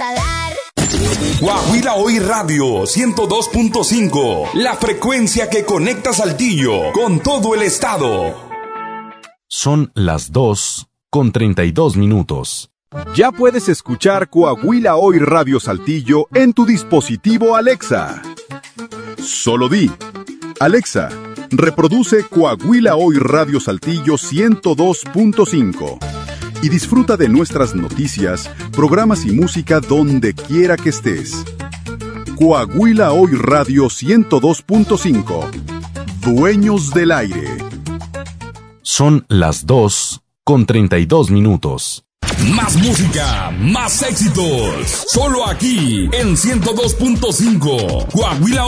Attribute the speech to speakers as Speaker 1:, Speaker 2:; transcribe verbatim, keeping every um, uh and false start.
Speaker 1: a dar.
Speaker 2: Coahuila Hoy Radio ciento dos punto cinco, la frecuencia que conecta Saltillo con todo el estado.
Speaker 3: Son las dos con treinta y dos minutos.
Speaker 4: Ya puedes escuchar Coahuila Hoy Radio Saltillo en tu dispositivo Alexa. Solo di: Alexa, reproduce Coahuila Hoy Radio Saltillo ciento dos punto cinco y disfruta de nuestras noticias, programas y música donde quiera que estés. Coahuila Hoy Radio ciento dos punto cinco. Dueños del aire.
Speaker 3: Son las dos con treinta y dos minutos.
Speaker 2: Más música, más éxitos. Solo aquí en ciento dos punto cinco. Coahuila